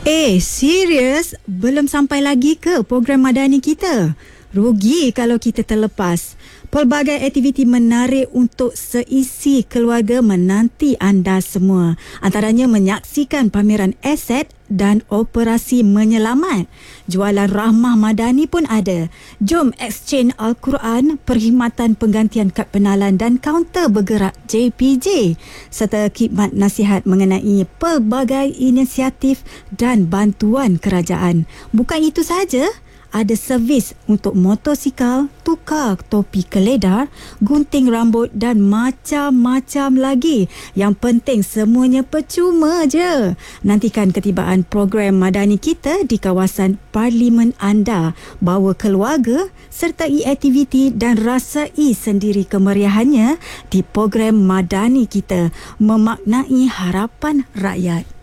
Serius? Belum sampai lagi ke program madani kita? Rugi kalau kita terlepas. Pelbagai aktiviti menarik untuk seisi keluarga menanti anda semua. Antaranya menyaksikan pameran aset dan operasi menyelamat. Jualan rahmah madani pun ada. Jom exchange Al-Quran, perkhidmatan penggantian kad penalan dan kaunter bergerak JPJ serta khidmat nasihat mengenai pelbagai inisiatif dan bantuan kerajaan. Bukan itu saja, ada servis untuk motosikal, tukar topi keledar, gunting rambut dan macam-macam lagi. Yang penting semuanya percuma je. Nantikan ketibaan program madani kita di kawasan parlimen anda. Bawa keluarga, sertai aktiviti dan rasai sendiri kemeriahannya di program madani kita. Memaknai harapan rakyat.